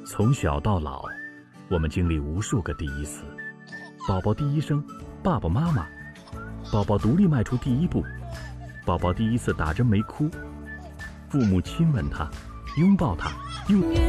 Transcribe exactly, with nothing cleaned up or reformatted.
从小到老，我们经历无数个第一次。宝宝第一声爸爸妈妈，宝宝独立迈出第一步，宝宝第一次打针没哭，父母亲吻他，拥抱他，用